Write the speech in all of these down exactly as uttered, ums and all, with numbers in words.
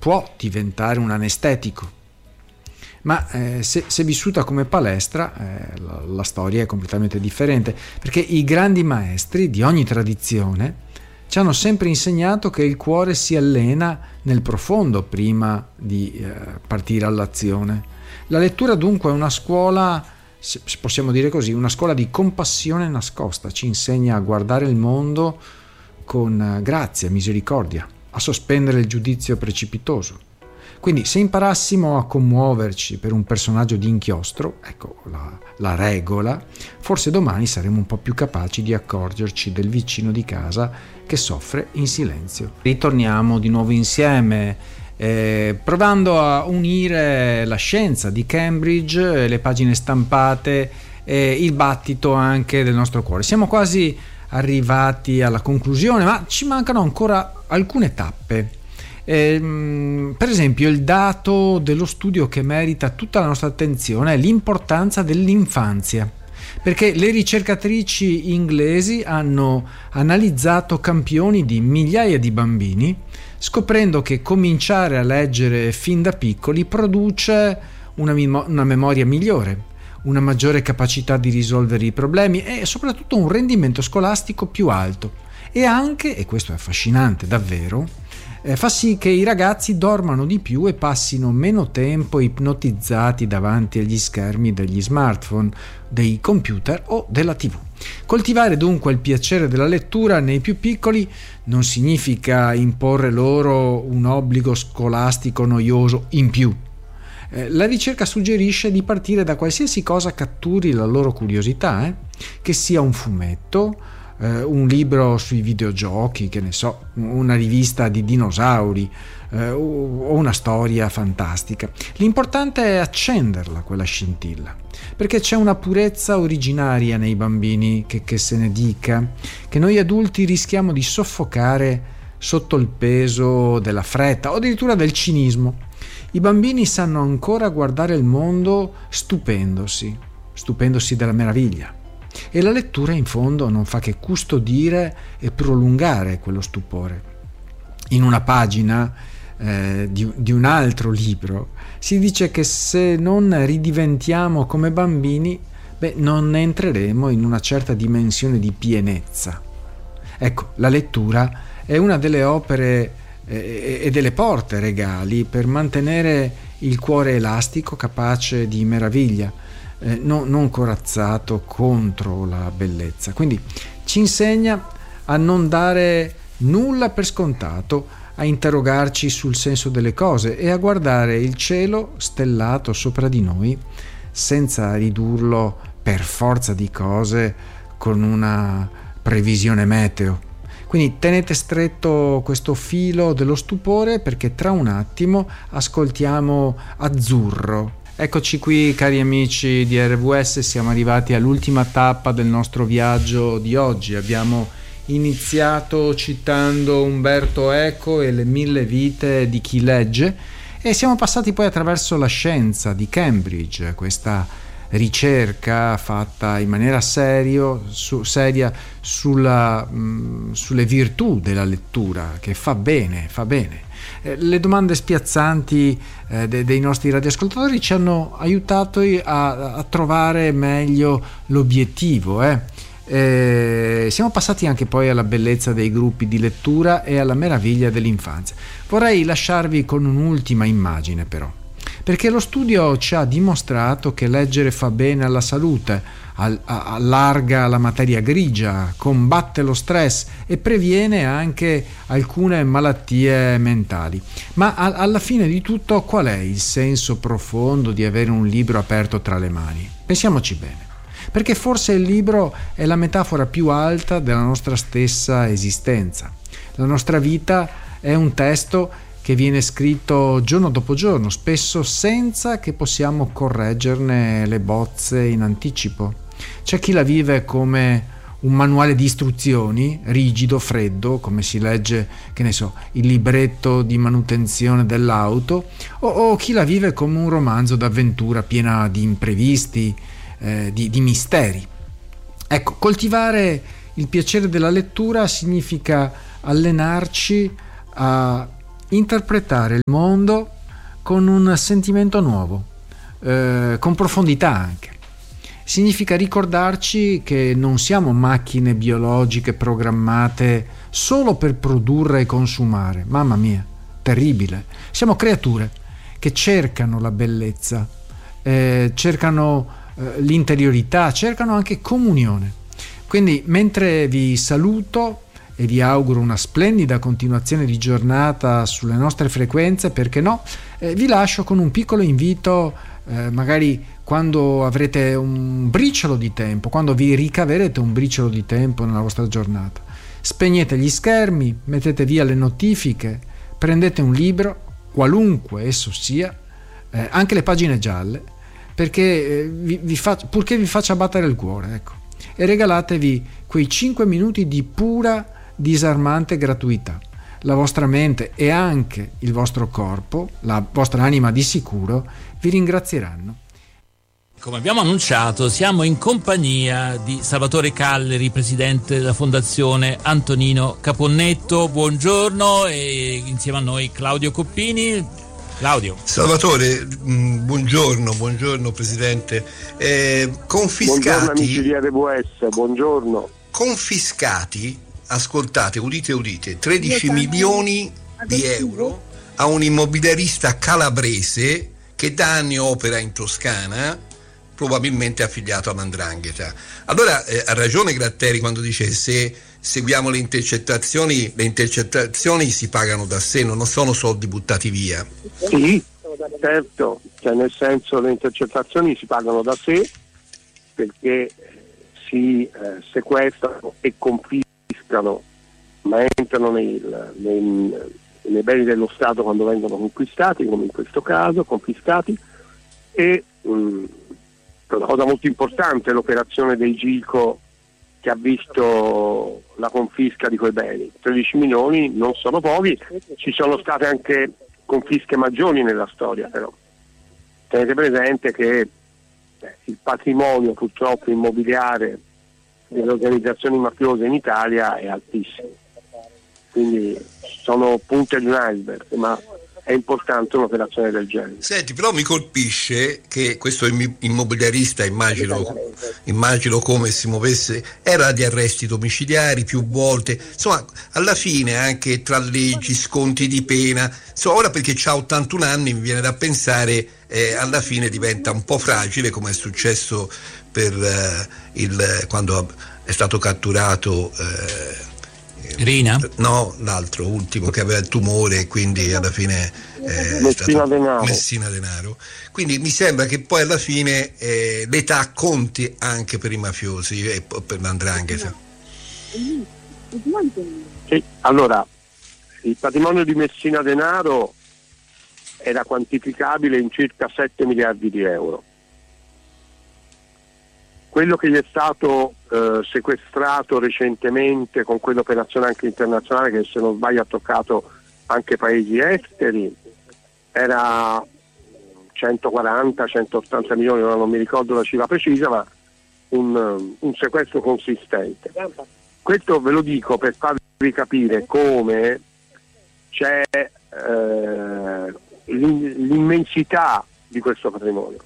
può diventare un anestetico, ma eh, se, se vissuta come palestra eh, la, la storia è completamente differente, perché i grandi maestri di ogni tradizione ci hanno sempre insegnato che il cuore si allena nel profondo prima di eh, partire all'azione. La lettura dunque è una scuola, se possiamo dire così, una scuola di compassione nascosta, ci insegna a guardare il mondo con grazia, misericordia, a sospendere il giudizio precipitoso. Quindi se imparassimo a commuoverci per un personaggio di inchiostro, ecco la, la regola, forse domani saremo un po' più capaci di accorgerci del vicino di casa che soffre in silenzio. Ritorniamo di nuovo insieme, eh, provando a unire la scienza di Cambridge, le pagine stampate e il battito anche del nostro cuore. Siamo quasi arrivati alla conclusione, ma ci mancano ancora alcune tappe. Eh, per esempio, il dato dello studio che merita tutta la nostra attenzione è l'importanza dell'infanzia, perché le ricercatrici inglesi hanno analizzato campioni di migliaia di bambini, scoprendo che cominciare a leggere fin da piccoli produce una, mimo- una memoria migliore, una maggiore capacità di risolvere i problemi e soprattutto un rendimento scolastico più alto, e anche, e questo è affascinante davvero, Eh, fa sì che i ragazzi dormano di più e passino meno tempo ipnotizzati davanti agli schermi degli smartphone, dei computer o della tivù. Coltivare dunque il piacere della lettura nei più piccoli non significa imporre loro un obbligo scolastico noioso in più. Eh, la ricerca suggerisce di partire da qualsiasi cosa catturi la loro curiosità, eh? che sia un fumetto, un libro sui videogiochi, che ne so, una rivista di dinosauri eh, o una storia fantastica. L'importante è accenderla quella scintilla, perché c'è una purezza originaria nei bambini che, che se ne dica, che noi adulti rischiamo di soffocare sotto il peso della fretta o addirittura del cinismo. I bambini sanno ancora guardare il mondo stupendosi, stupendosi della meraviglia. E la lettura in fondo non fa che custodire e prolungare quello stupore. In una pagina eh, di, di un altro libro si dice che se non ridiventiamo come bambini, beh, non entreremo in una certa dimensione di pienezza. Ecco, la lettura è una delle opere eh, e delle porte regali per mantenere il cuore elastico, capace di meraviglia, Eh, no, non corazzato contro la bellezza. Quindi ci insegna a non dare nulla per scontato, a interrogarci sul senso delle cose e a guardare il cielo stellato sopra di noi senza ridurlo per forza di cose con una previsione meteo. Quindi tenete stretto questo filo dello stupore, perché tra un attimo ascoltiamo Azzurro. Eccoci qui, cari amici di R V S, siamo arrivati all'ultima tappa del nostro viaggio di oggi. Abbiamo iniziato citando Umberto Eco e le mille vite di chi legge e siamo passati poi attraverso la scienza di Cambridge, questa ricerca fatta in maniera serio, su, seria sulla, mh, sulle virtù della lettura, che fa bene, fa bene. Eh, le domande spiazzanti eh, de, dei nostri radioascoltatori ci hanno aiutato a, a trovare meglio l'obiettivo. Eh. Eh, siamo passati anche poi alla bellezza dei gruppi di lettura e alla meraviglia dell'infanzia. Vorrei lasciarvi con un'ultima immagine però, perché lo studio ci ha dimostrato che leggere fa bene alla salute, allarga la materia grigia, combatte lo stress e previene anche alcune malattie mentali. Ma alla fine di tutto, qual è il senso profondo di avere un libro aperto tra le mani? Pensiamoci bene, perché forse il libro è la metafora più alta della nostra stessa esistenza. La nostra vita è un testo che viene scritto giorno dopo giorno, spesso senza che possiamo correggerne le bozze in anticipo. C'è chi la vive come un manuale di istruzioni, rigido, freddo, come si legge, che ne so, il libretto di manutenzione dell'auto, o, o chi la vive come un romanzo d'avventura piena di imprevisti, eh, di, di misteri. Ecco, coltivare il piacere della lettura significa allenarci a interpretare il mondo con un sentimento nuovo, eh, con profondità anche. Significa ricordarci che non siamo macchine biologiche programmate solo per produrre e consumare. Mamma mia, terribile. Siamo creature che cercano la bellezza, eh, cercano eh, l'interiorità, cercano anche comunione. Quindi, mentre vi saluto e vi auguro una splendida continuazione di giornata sulle nostre frequenze, perché no, eh, vi lascio con un piccolo invito, eh, magari quando avrete un briciolo di tempo, quando vi ricaverete un briciolo di tempo nella vostra giornata. Spegnete gli schermi, mettete via le notifiche, prendete un libro, qualunque esso sia, eh, anche le pagine gialle, perché eh, vi, vi fa, purché vi faccia battere il cuore, ecco, e regalatevi quei cinque minuti di pura, disarmante gratuità. La vostra mente e anche il vostro corpo, la vostra anima di sicuro, vi ringrazieranno. Come abbiamo annunciato, siamo in compagnia di Salvatore Calleri, presidente della Fondazione Antonino Caponnetto. Buongiorno, e insieme a noi Claudio Coppini. Claudio. Salvatore, buongiorno, buongiorno presidente. Eh, confiscati. Buongiorno amici di R W S, buongiorno. Confiscati, ascoltate, udite, udite, tredici milioni di euro a un immobiliarista calabrese che da anni opera in Toscana, probabilmente affiliato alla 'ndrangheta. Allora eh, ha ragione Gratteri quando dice se seguiamo le intercettazioni, le intercettazioni si pagano da sé, non sono soldi buttati via. Sì, certo, cioè nel senso le intercettazioni si pagano da sé perché si eh, sequestrano e confiscano, ma entrano nei, nei, nei beni dello Stato quando vengono conquistati, come in questo caso, confiscati, e mh, una cosa molto importante è l'operazione dei Gilco che ha visto la confisca di quei beni. tredici milioni non sono pochi, ci sono state anche confische maggiori nella storia, però tenete presente che eh, il patrimonio purtroppo immobiliare delle organizzazioni mafiose in Italia è altissimo, quindi sono punte di un iceberg, ma è importante un'operazione del genere. Senti, però mi colpisce che questo immobiliarista, immagino, immagino come si muovesse, era di arresti domiciliari più volte, insomma alla fine anche tra leggi, sconti di pena, insomma ora perché c'ha ottantuno anni mi viene da pensare eh, alla fine diventa un po' fragile, come è successo per eh, il quando è stato catturato eh, Rina? No, l'altro, ultimo, che aveva il tumore e quindi alla fine eh, Messina Denaro. Messina Denaro. Quindi mi sembra che poi alla fine eh, l'età conti anche per i mafiosi e per l'andrangheta. Sì, allora, il patrimonio di Messina Denaro era quantificabile in circa sette miliardi di euro. Quello che gli è stato eh, sequestrato recentemente con quell'operazione anche internazionale, che se non sbaglio ha toccato anche paesi esteri, era centoquaranta centottanta milioni, ora non mi ricordo la cifra precisa, ma un, un sequestro consistente. Questo ve lo dico per farvi capire come c'è eh, l'immensità di questo patrimonio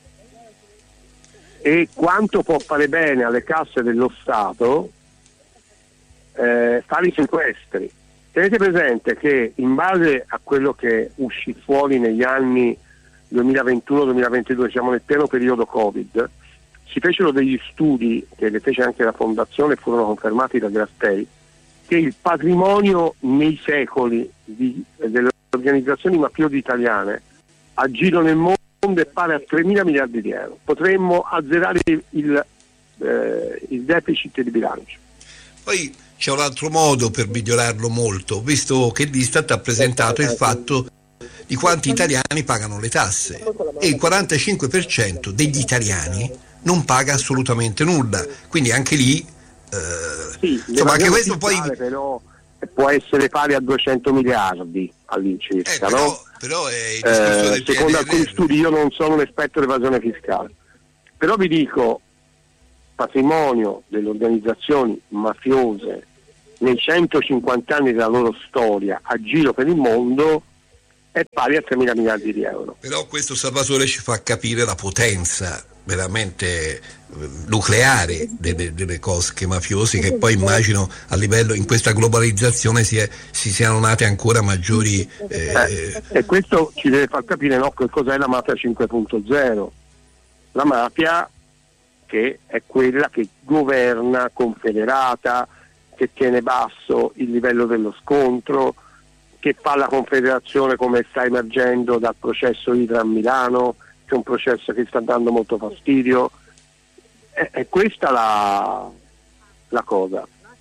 e quanto può fare bene alle casse dello Stato eh, fare i sequestri. Tenete presente che in base a quello che uscì fuori negli anni duemilaventuno duemilaventidue, siamo nel pieno periodo Covid, si fecero degli studi, che le fece anche la Fondazione e furono confermati da Grattei, che il patrimonio nei secoli di, delle organizzazioni mafiose italiane a giro nel mondo è pari a tremila miliardi di euro. Potremmo azzerare il, eh, il deficit di bilancio. Poi c'è un altro modo per migliorarlo molto, visto che l'Istat ha presentato il fatto di quanti italiani pagano le tasse e il quarantacinque per cento degli italiani non paga assolutamente nulla, quindi anche lì eh, sì, insomma anche questo poi però può essere pari a duecento miliardi all'incirca, eh, però, no? però è il discorso eh, del secondo P N R R. alcuni studi, io non sono un esperto di evasione fiscale, però vi dico, patrimonio delle organizzazioni mafiose nei centocinquanta anni della loro storia a giro per il mondo è pari a tremila miliardi di euro. Però questo, Salvatore, ci fa capire la potenza veramente nucleare delle, delle cosche mafiose, che poi immagino a livello, in questa globalizzazione si, è, si siano nate ancora maggiori eh, eh, e questo ci deve far capire, no, che cos'è la mafia cinque punto zero. La mafia che è quella che governa confederata, che tiene basso il livello dello scontro, che fa la confederazione come sta emergendo dal processo Hydra a Milano, che è un processo che sta dando molto fastidio. È, è questa la, la cosa.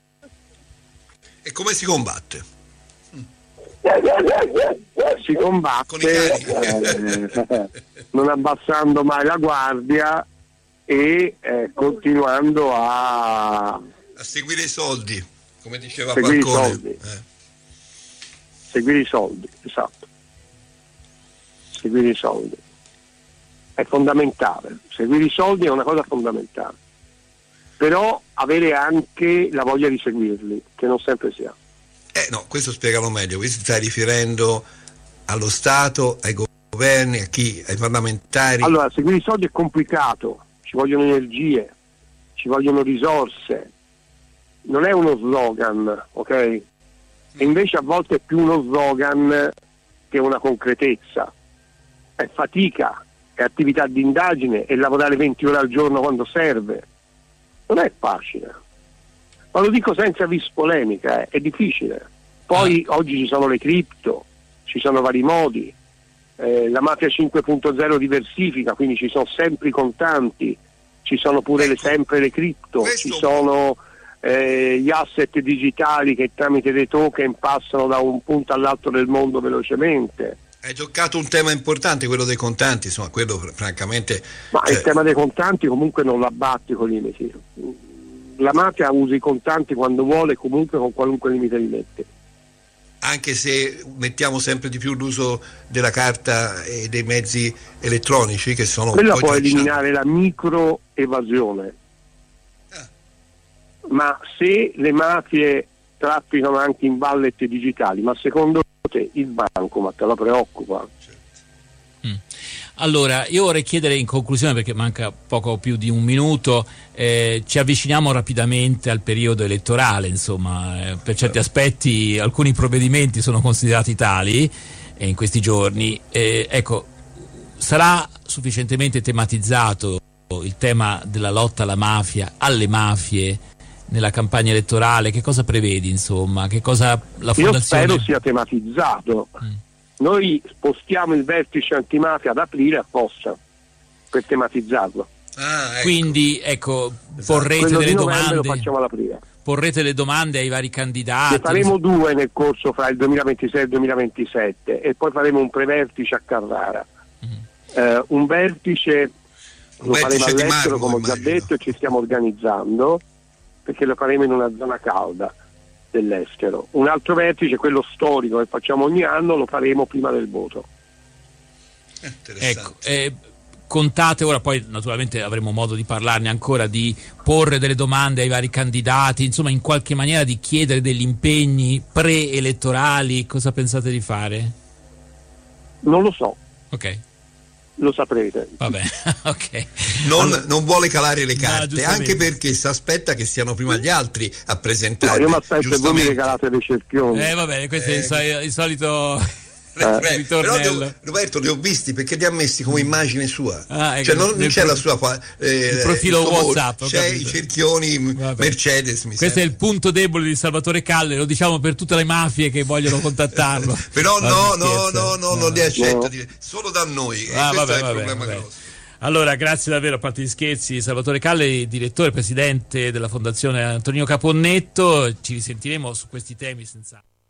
E come si combatte? Si combatte eh, non abbassando mai la guardia e eh, continuando a a seguire i soldi, come diceva seguire Falcone. I soldi. Eh. Seguire i soldi, esatto. Seguire i soldi. È fondamentale. Seguire i soldi è una cosa fondamentale. Però avere anche la voglia di seguirli, che non sempre si ha. Eh no, questo spiegalo meglio. Qui si sta riferendo allo Stato, ai governi, a chi? Ai parlamentari? Allora, seguire i soldi è complicato, ci vogliono energie, ci vogliono risorse. Non è uno slogan, ok? E invece a volte è più uno slogan che una concretezza. È fatica, è attività di indagine, è lavorare venti ore al giorno quando serve. Non è facile. Ma lo dico senza vis polemica, eh. È difficile. Poi ah. oggi ci sono le cripto, ci sono vari modi, eh, la mafia cinque punto zero diversifica, quindi ci sono sempre i contanti, ci sono pure le, sempre le cripto, Questo... ci sono eh, gli asset digitali che tramite dei token passano da un punto all'altro del mondo velocemente. Hai toccato un tema importante, quello dei contanti, insomma, quello francamente... Ma cioè... il tema dei contanti comunque non l'abbatti con i limiti. La mafia usa i contanti quando vuole, comunque con qualunque limite li mette. Anche se mettiamo sempre di più l'uso della carta e dei mezzi elettronici che sono... Quella può eliminare la microevasione. Ah. Ma se le mafie trafficano anche in wallet digitali, ma secondo te il bancomat te la preoccupa? Mm. Allora, io vorrei chiedere in conclusione, perché manca poco più di un minuto, eh, ci avviciniamo rapidamente al periodo elettorale, insomma, eh, per certi aspetti alcuni provvedimenti sono considerati tali eh, in questi giorni. Eh, ecco, sarà sufficientemente tematizzato il tema della lotta alla mafia, alle mafie, nella campagna elettorale? Che cosa prevedi, insomma? Che cosa la fondazione... Io spero sia tematizzato. Mm. Noi spostiamo il vertice antimafia ad aprile apposta per tematizzarlo. Ah, ecco. Quindi ecco, porrete Quello delle di novembre domande. Lo facciamo ad aprile. Porrete le domande ai vari candidati. Ne faremo due nel corso fra il duemilaventisei e il duemilaventisette e poi faremo un prevertice a Carrara. Mm. Eh, un vertice un lo vertice faremo all'estero, come ho già immagino. detto, e ci stiamo organizzando perché lo faremo in una zona calda dell'estero. Un altro vertice, quello storico che facciamo ogni anno, lo faremo prima del voto. Ecco, eh, contate ora, poi naturalmente avremo modo di parlarne ancora, di porre delle domande ai vari candidati, insomma in qualche maniera di chiedere degli impegni preelettorali. Cosa pensate di fare? Non lo so. Ok. Lo saprete. Vabbè, ok. Non, allora, non vuole calare le carte, no, anche perché si aspetta che siano prima gli altri a presentare. No, io mi aspetto che voi mi regalate le cerchioni. Eh vabbè, questo eh, è il, so- il solito eh. ritornello. Però devo, Roberto, li ho visti perché li ha messi come immagine sua. Ah, ecco, cioè non, non c'è pro- la sua eh, il profilo il suo, WhatsApp, c'è capito. i cerchioni. Vabbè. Mercedes mi questo sembra. è il punto debole di Salvatore Calle, lo diciamo per tutte le mafie che vogliono contattarlo. Però no, no, no, no, no, non li accetta no. solo da noi. Ah, e questo vabbè, è il vabbè, problema vabbè. grosso. Allora, grazie davvero, a parte gli scherzi, Salvatore Calle, direttore, presidente della Fondazione Antonino Caponnetto. Ci risentiremo su questi temi senz'altro.